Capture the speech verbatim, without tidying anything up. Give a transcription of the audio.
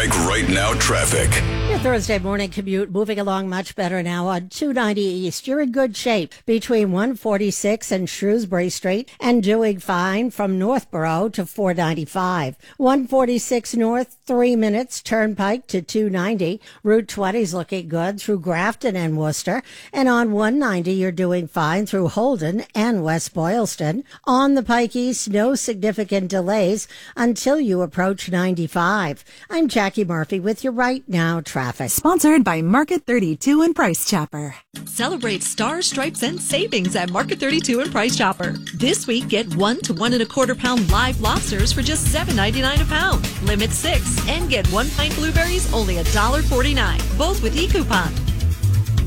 Trike right now traffic. Your Thursday morning commute moving along much better now on two ninety East. You're in good shape between one forty-six and Shrewsbury Street and doing fine from Northborough to four ninety-five. one forty-six North, three minutes, Turnpike to two ninety. Route twenty's looking good through Grafton and Worcester. And on one ninety, you're doing fine through Holden and West Boylston. On the Pike East, no significant delays until you approach ninety-five. I'm Jackie Murphy with your Right Now traffic. Sponsored by Market thirty-two and Price Chopper. Celebrate stars, stripes, and savings at Market thirty-two and Price Chopper. This week, get one to one and a quarter pound live lobsters for just seven ninety-nine a pound. Limit six and get one pint blueberries only one dollar forty-nine. Both with e-coupon.